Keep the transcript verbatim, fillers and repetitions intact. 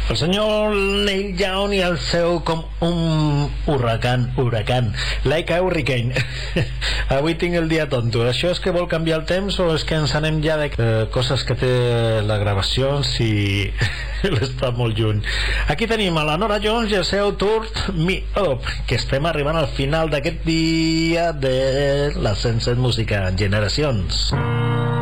El senyor Neil Young i el seu com un huracan, huracan, like a hurricane. Avui tinc el dia tonto. Això és que vol canviar el temps o és que ens anem ja de eh, coses que té la gravació si està molt lluny. Aquí tenim a la Nora Jones i el seu Turn Me Up, que estem arribant al final d'aquest dia de la Sense Música en Generacions.